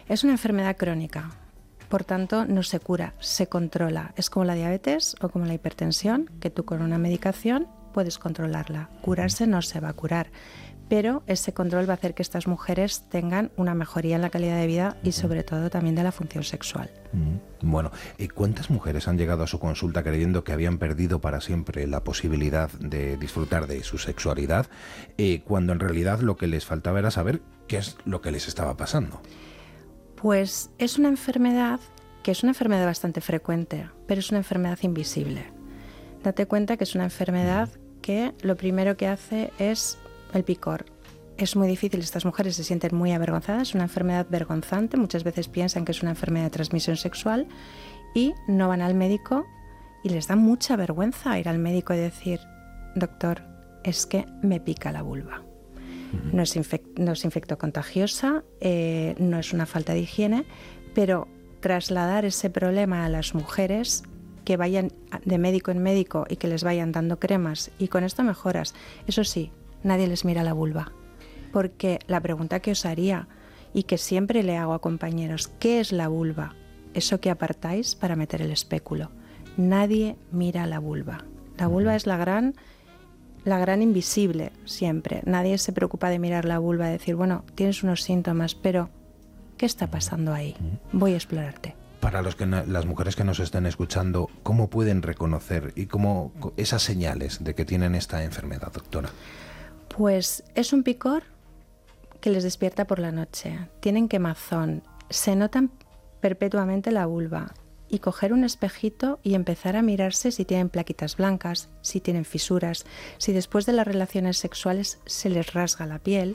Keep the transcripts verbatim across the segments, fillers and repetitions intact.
Es una enfermedad crónica, por tanto no se cura, se controla. Es como la diabetes o como la hipertensión, que tú con una medicación puedes controlarla. Curarse no se va a curar, pero ese control va a hacer que estas mujeres tengan una mejoría en la calidad de vida y sobre todo también de la función sexual. Bueno, ¿y cuántas mujeres han llegado a su consulta creyendo que habían perdido para siempre la posibilidad de disfrutar de su sexualidad, eh, cuando en realidad lo que les faltaba era saber qué es lo que les estaba pasando? Pues es una enfermedad que es una enfermedad bastante frecuente, pero es una enfermedad invisible. Date cuenta que es una enfermedad que lo primero que hace es el picor. Es muy difícil, estas mujeres se sienten muy avergonzadas, es una enfermedad vergonzante, muchas veces piensan que es una enfermedad de transmisión sexual y no van al médico y les da mucha vergüenza ir al médico y decir, doctor, es que me pica la vulva. No es, infec- no es infectocontagiosa, eh, no es una falta de higiene, pero trasladar ese problema a las mujeres, que vayan de médico en médico y que les vayan dando cremas y con esto mejoras. Eso sí, nadie les mira la vulva, porque la pregunta que os haría y que siempre le hago a compañeros, ¿qué es la vulva? Eso que apartáis para meter el espéculo. Nadie mira la vulva. La vulva es la gran... La gran invisible, siempre. Nadie se preocupa de mirar la vulva y decir, bueno, tienes unos síntomas, pero ¿qué está pasando ahí? Voy a explorarte. Para los que no, las mujeres que nos estén escuchando, ¿cómo pueden reconocer y cómo esas señales de que tienen esta enfermedad, doctora? Pues es un picor que les despierta por la noche. Tienen quemazón, se notan perpetuamente la vulva. Y coger un espejito y empezar a mirarse si tienen plaquitas blancas, si tienen fisuras, si después de las relaciones sexuales se les rasga la piel.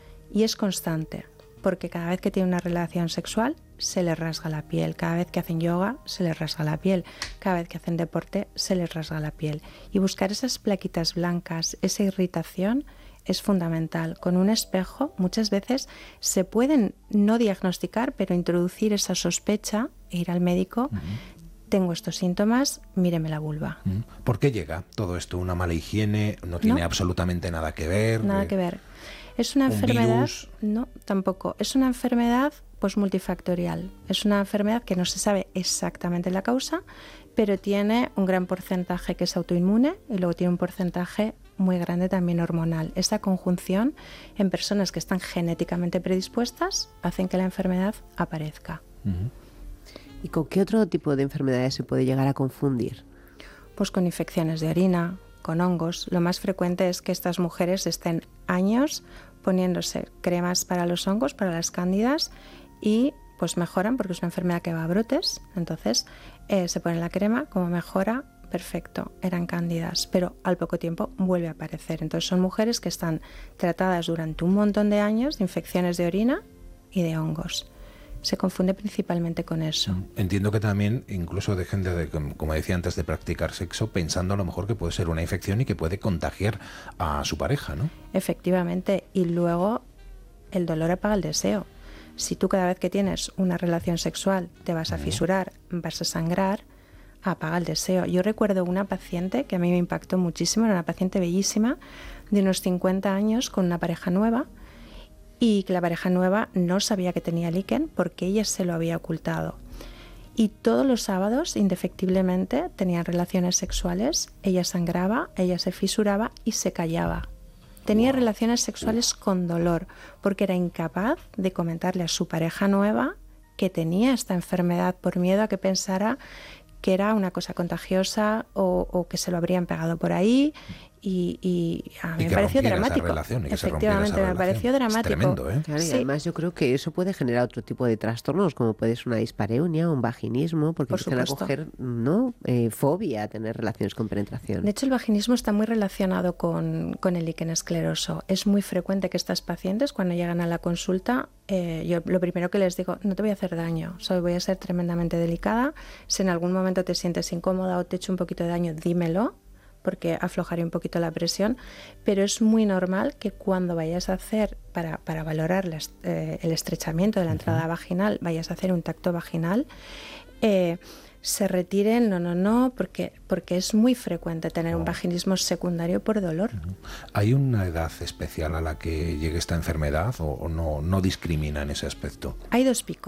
Y es constante, porque cada vez que tienen una relación sexual se les rasga la piel, cada vez que hacen yoga se les rasga la piel, cada vez que hacen deporte se les rasga la piel. Y buscar esas plaquitas blancas, esa irritación, es fundamental. Con un espejo muchas veces se pueden no diagnosticar, pero introducir esa sospecha e ir al médico. Uh-huh. Tengo estos síntomas, míreme la vulva. Uh-huh. ¿Por qué llega todo esto? ¿Una mala higiene? ¿No tiene no, absolutamente nada que ver? Nada eh, que ver. Es una ¿Un enfermedad... virus? No, tampoco. Es una enfermedad pues multifactorial. Es una enfermedad que no se sabe exactamente la causa, pero tiene un gran porcentaje que es autoinmune y luego tiene un porcentaje muy grande también hormonal. Esta conjunción en personas que están genéticamente predispuestas hacen que la enfermedad aparezca. Uh-huh. ¿Y con qué otro tipo de enfermedades se puede llegar a confundir? Pues con infecciones de orina, con hongos. Lo más frecuente es que estas mujeres estén años poniéndose cremas para los hongos, para las cándidas, y pues mejoran porque es una enfermedad que va a brotes. Entonces eh, se pone la crema, como mejora, perfecto, eran cándidas, pero al poco tiempo vuelve a aparecer. Entonces son mujeres que están tratadas durante un montón de años de infecciones de orina y de hongos. Se confunde principalmente con eso. Entiendo que también incluso dejen de, como decía antes, de practicar sexo pensando a lo mejor que puede ser una infección y que puede contagiar a su pareja, ¿no? Efectivamente, y luego el dolor apaga el deseo. Si tú cada vez que tienes una relación sexual te vas a fisurar, vas a sangrar, apaga el deseo. Yo recuerdo una paciente que a mí me impactó muchísimo, era una paciente bellísima, de unos cincuenta años, con una pareja nueva, y que la pareja nueva no sabía que tenía líquen porque ella se lo había ocultado. Y todos los sábados, indefectiblemente, tenían relaciones sexuales, ella sangraba, ella se fisuraba y se callaba. Tenía wow. relaciones sexuales wow. con dolor, porque era incapaz de comentarle a su pareja nueva que tenía esta enfermedad por miedo a que pensara que era una cosa contagiosa o, o que se lo habrían pegado por ahí. Y, y a mí y me pareció dramático. Relación, y que Efectivamente, me pareció dramático. Es tremendo, ¿eh? Claro, y sí. además yo creo que eso puede generar otro tipo de trastornos, como puede ser una dispareunia, un vaginismo, porque Por empiezan a coger ¿no? eh, fobia a tener relaciones con penetración. De hecho, el vaginismo está muy relacionado con, con el líquen escleroso. Es muy frecuente que estas pacientes, cuando llegan a la consulta, eh, yo lo primero que les digo, no te voy a hacer daño, o sea, voy a ser tremendamente delicada. Si en algún momento te sientes incómoda o te he hecho un poquito de daño, dímelo, porque aflojaré un poquito la presión, pero es muy normal que cuando vayas a hacer, para, para valorar la, eh, el estrechamiento de la entrada uh-huh. vaginal, vayas a hacer un tacto vaginal, eh, se retiren, no, no, no, porque, porque es muy frecuente tener un vaginismo secundario por dolor. Uh-huh. ¿Hay una edad especial a la que llegue esta enfermedad o, o no, no discrimina en ese aspecto? Hay dos picos.